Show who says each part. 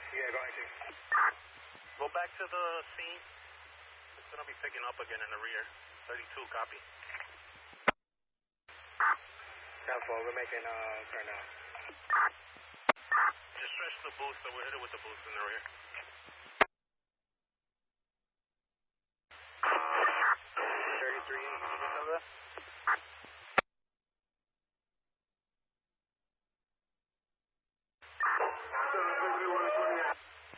Speaker 1: Yeah, go ahead, Chief.
Speaker 2: Go back to the scene. It's going to be picking up again in the rear. 32, copy.
Speaker 1: 10-4, we're making turn now.
Speaker 2: Just stretch the boost, so we'll hit it with the boost in the rear.
Speaker 1: 33, what's over there?